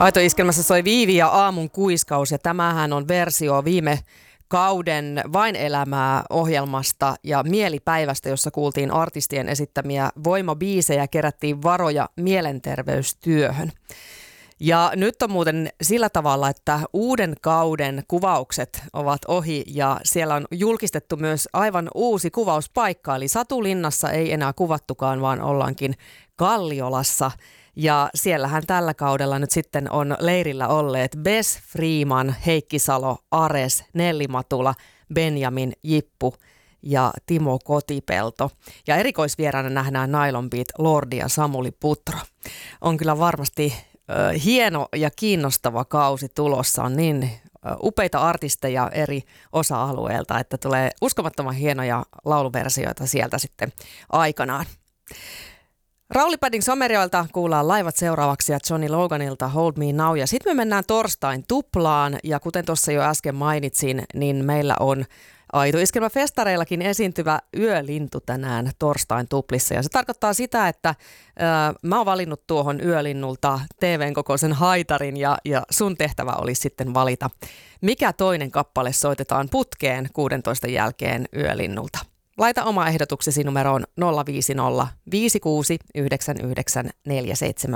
Aito-iskelmässä soi Viivi ja aamun kuiskaus ja tämähän on versio viime kauden Vain elämää -ohjelmasta ja Mielipäivästä, jossa kuultiin artistien esittämiä voimabiisejä, kerättiin varoja mielenterveystyöhön. Ja nyt on muuten sillä tavalla, että uuden kauden kuvaukset ovat ohi ja siellä on julkistettu myös aivan uusi kuvauspaikka. Eli Satulinnassa ei enää kuvattukaan, vaan ollaankin Kalliolassa. Ja siellähän tällä kaudella nyt sitten on leirillä olleet Bes Freeman, Heikki Salo, Ares, Nelli Matula, Benjamin, Jippu ja Timo Kotipelto. Ja erikoisvieraana nähdään Nylon Beat Lordi ja Samuli Putro. On kyllä varmasti hieno ja kiinnostava kausi tulossa. On niin upeita artisteja eri osa-alueilta, että tulee uskomattoman hienoja lauluversioita sieltä sitten aikanaan. Rauli Padding Somerjoelta kuullaan Laivat seuraavaksi ja Johnny Loganilta Hold Me Now. Ja sitten me mennään torstain tuplaan ja kuten tuossa jo äsken mainitsin, niin meillä on Aito-iskelmäfestareillakin esiintyvä yölintu tänään torstain tuplissa. Ja se tarkoittaa sitä, että mä oon valinnut tuohon yölinnulta TV:n kokoisen haitarin ja sun tehtävä olisi sitten valita, mikä toinen kappale soitetaan putkeen 16 jälkeen yölinnulta. Laita oma ehdotuksesi numeroon 050 56 99 47.